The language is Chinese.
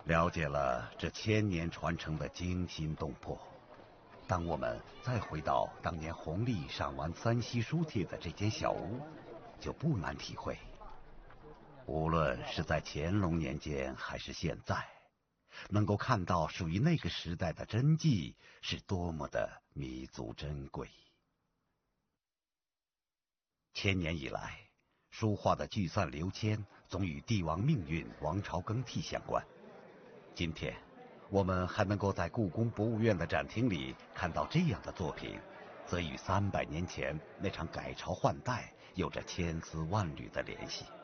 了解了这千年传承的惊心动魄。当我们再回到当年弘历赏完三溪书帖的这间小屋，就不难体会，无论是在乾隆年间还是现在，能够看到属于那个时代的真迹是多么的弥足珍贵。千年以来，书画的聚散流迁总与帝王命运、王朝更替相关。今天，我们还能够在故宫博物院的展厅里看到这样的作品，则与300年前那场改朝换代有着千丝万缕的联系。